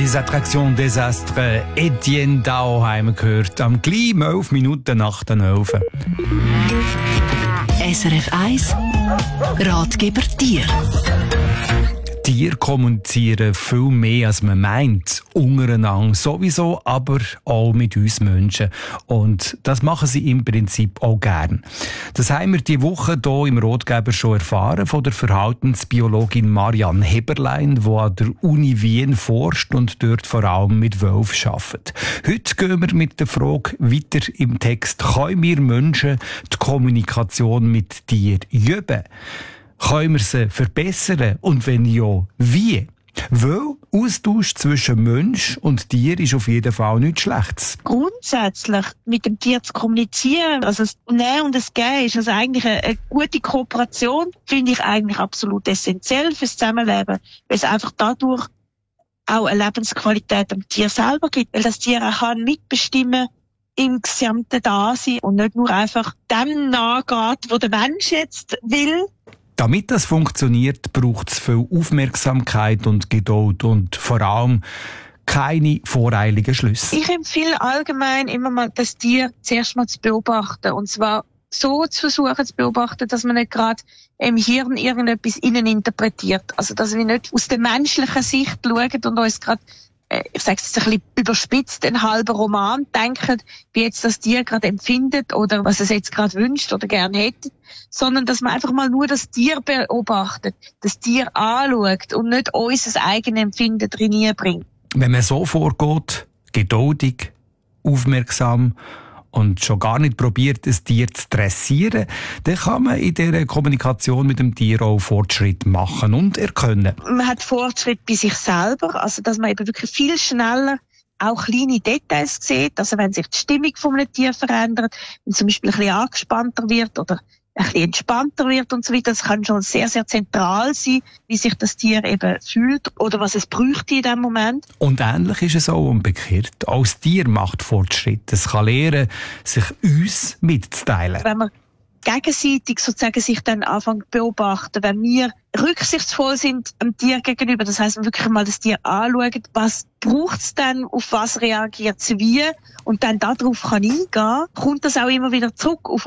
Les Attractions des Astres, Etienne Dao haben wir gehört, am gleich 11 Minuten nach den 11. SRF 1 Ratgeber Tier. Tiere kommunizieren viel mehr, als man meint, untereinander sowieso, aber auch mit uns Menschen. Und das machen sie im Prinzip auch gern. Das haben wir diese Woche hier im Ratgeber schon erfahren von der Verhaltensbiologin Marianne Heberlein, die an der Uni Wien forscht und dort vor allem mit Wölfen arbeitet. Heute gehen wir mit der Frage weiter im Text: Können wir Menschen die Kommunikation mit Tieren üben? Können wir sie verbessern? Und wenn ja, wie? Weil Austausch zwischen Mensch und Tier ist auf jeden Fall nichts Schlechtes. Grundsätzlich mit dem Tier zu kommunizieren, also das Nehmen und das Geben, ist also eigentlich eine gute Kooperation, finde ich eigentlich absolut essentiell fürs Zusammenleben, weil es einfach dadurch auch eine Lebensqualität am Tier selber gibt, weil das Tier auch kann mitbestimmen im gesamten Dasein und nicht nur einfach dem nachgeht, wo der Mensch jetzt will. Damit das funktioniert, braucht es viel Aufmerksamkeit und Geduld und vor allem keine voreiligen Schlüsse. Ich empfehle allgemein immer mal, das Tier zuerst mal zu beobachten. Und zwar so zu versuchen zu beobachten, dass man nicht gerade im Hirn irgendetwas innen interpretiert. Also, dass wir nicht aus der menschlichen Sicht schauen und uns gerade, ich sage es jetzt ein bisschen überspitzt, einen halben Roman denken, wie jetzt das Tier gerade empfindet oder was es jetzt gerade wünscht oder gern hätte, sondern dass man einfach mal nur das Tier beobachtet, das Tier anschaut und nicht unser eigenes Empfinden drin bringt. Wenn man so vorgeht, geduldig, aufmerksam und schon gar nicht probiert, ein Tier zu dressieren, dann kann man in dieser Kommunikation mit dem Tier auch Fortschritt machen und erkennen. Man hat Fortschritt bei sich selber, also dass man eben wirklich viel schneller auch kleine Details sieht, also wenn sich die Stimmung von einem Tier verändert, wenn zum Beispiel ein bisschen angespannter wird oder ein bisschen entspannter wird und so weiter. Das kann schon sehr, sehr zentral sein, wie sich das Tier eben fühlt oder was es bräuchte in diesem Moment. Und ähnlich ist es auch umgekehrt. Auch das Tier macht Fortschritt. Es kann lernen, sich uns mitzuteilen. Wenn man gegenseitig sozusagen sich dann anfangen zu beobachten, wenn wir rücksichtsvoll sind am Tier gegenüber, das heisst, wirklich mal das Tier anschauen, was braucht es denn, auf was reagiert es wie und dann darauf kann eingehen, kommt das auch immer wieder zurück auf